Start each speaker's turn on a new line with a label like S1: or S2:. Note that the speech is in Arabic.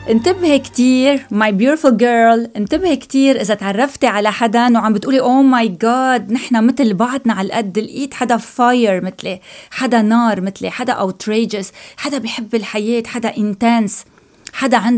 S1: انتبهي كتير my beautiful girl، انتبهي كتير إذا تعرفتي على حدا وعم بتقولي oh my god نحنا مثل بعضنا على القد، لقيت حدا fire مثلي، حدا نار مثلي، حدا outrageous، حدا بيحب الحياة، حدا intense، حدا عنده